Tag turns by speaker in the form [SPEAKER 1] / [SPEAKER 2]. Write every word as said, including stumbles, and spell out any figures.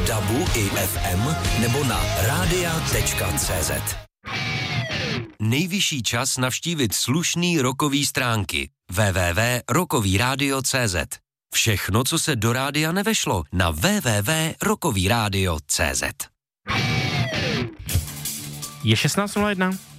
[SPEAKER 1] v dabu i ef em nebo na rádia tečka cé zet. Nejvyšší čas navštívit slušný rockový stránky w w w tečka rockový rádio tečka cé zet. Všechno, co se do rádia nevešlo, na w w w tečka rockový rádio tečka cé zet.
[SPEAKER 2] Je šestnáct nula jedna.